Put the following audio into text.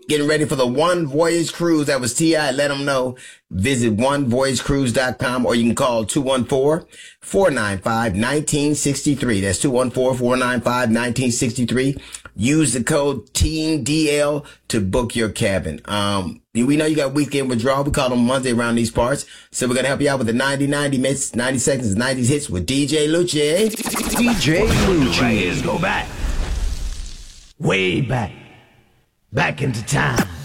getting ready for the One Voyage Cruise. That was T.I. Let them know. Visit onevoyagecruise.com or you can call 214-495-1963. That's 214-495-1963. Use the code TEAMDL to book your cabin. We know you got weekend withdrawal. We call them Monday around these parts. So we're going to help you out with the 90 minutes, 90 seconds, 90 hits with DJ Lucci. DJ Lucci. Right, let's go back. Way back. Back into time.